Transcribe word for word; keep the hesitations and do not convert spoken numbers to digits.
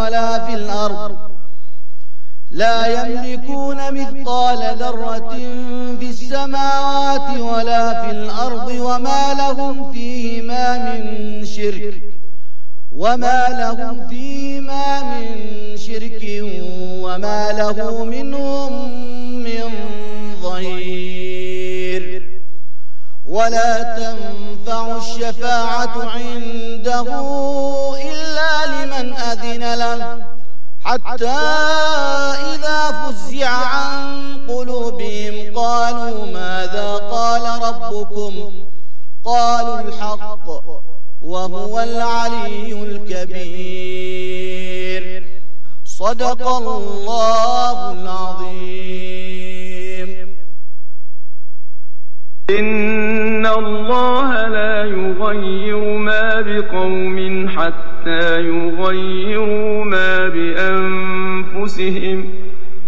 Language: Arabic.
ولا في الأرض لا يملكون مثقال ذرة في السماوات ولا في الأرض وما لهم فيهما من شرك وما لهم فيهما من شرك وما له منهم من ظهير ولا تنفع الشفاعة عنده إلا لمن أذن له حتى إذا فزع عن قلوبهم قالوا ماذا قال ربكم قالوا الحق وهو العلي الكبير صدق الله العظيم. إن الله لا يغير ما بقوم حتى يغيروا ما بأنفسهم